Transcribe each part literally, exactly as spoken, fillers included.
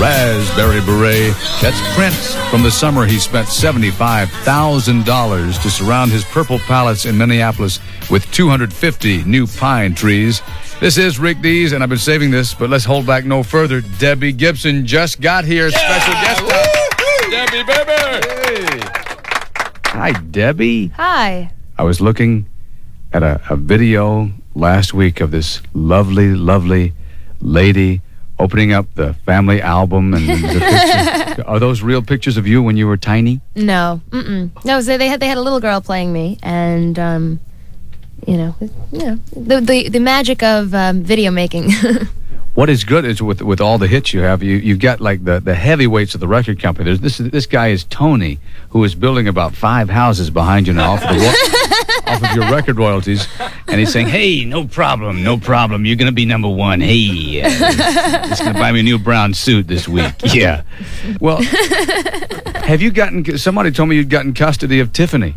Raspberry Beret. That's Prince. From the summer, he spent seventy-five thousand dollars to surround his Purple Palace in Minneapolis with two hundred fifty new pine trees. This is Rick Dees, and I've been saving this, but let's hold back no further. Debbie Gibson just got here. Yeah. Special guest star. Debbie, baby. Hey. Hi, Debbie. Hi. I was looking at a, a video last week of this lovely, lovely lady opening up the family album. And the pictures. Are those real pictures of you when you were tiny? No. Mm-mm. No, so they had they had a little girl playing me, and um, you know, you know, the the, the magic of um, video making. What is good is with with all the hits you have, you you've got like the, the heavyweights of the record company. There's this this guy is Tony, who is building about five houses behind you now off of, the, off of your record royalties, and he's saying, "Hey, no problem, no problem. You're gonna be number one. Hey, uh, just gonna buy me a new brown suit this week." Yeah. Well, have you gotten? Somebody told me you'd gotten custody of Tiffany.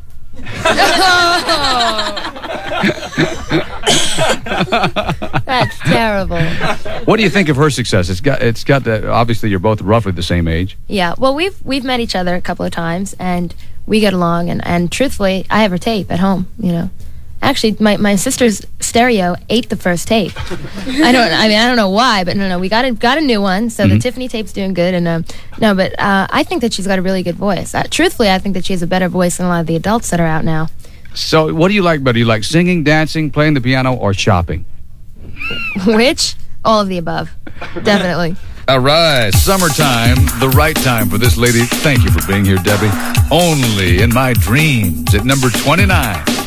That's terrible. What do you think of her success? It's got, it's got. The, obviously, you're both roughly the same age. Yeah. Well, we've we've met each other a couple of times, and we get along. And, and truthfully, I have her tape at home. You know, actually, my, my sister's stereo ate the first tape. I don't. I mean, I don't know why, but no, no, we got a got a new one. So mm-hmm. the Tiffany tape's doing good. And um, no, but uh, I think that she's got a really good voice. Uh, truthfully, I think that she has a better voice than a lot of the adults that are out now. So, what do you like better? Do you like singing, dancing, playing the piano, or shopping? Which? All of the above. Definitely. All right. Summertime, the right time for this lady. Thank you for being here, Debbie. Only in my dreams at number twenty-nine.